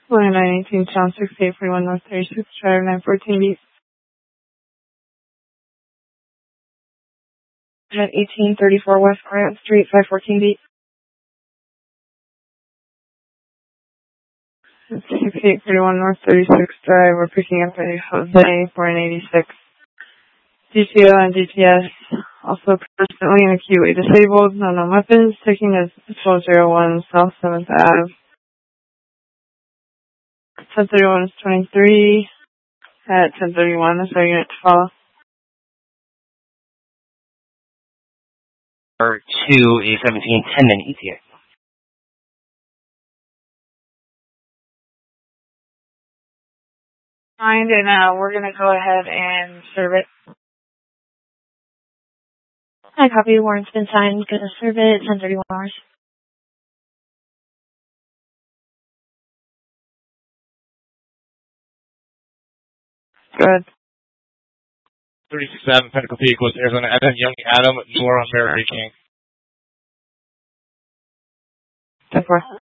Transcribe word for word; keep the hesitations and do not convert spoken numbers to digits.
nine eighteen, Channel sixty-eight forty-one North thirty-six Drive, nine fourteen beat. At eighteen thirty-four West Grant Street, five fourteen beat. sixty-eight forty-one North thirty-six Drive, we're picking up a Jose for an eighty-six. D T O and D T S, also persistently and acutely disabled, no known weapons, taking as twelve oh one South seventh Avenue. ten thirty-one is twenty-three, at ten thirty-one is our unit to follow. Or two, A seventeen, ten minute E T A. Signed, and uh, we're going to go ahead and serve it. Hi, copy. Warrant's been signed. Going to serve it. ten thirty-one hours. Good. thirty-six Avenue, Pinnacle Vehicles, Arizona, Adam, Young, Adam, Nora, Mary King. ten four.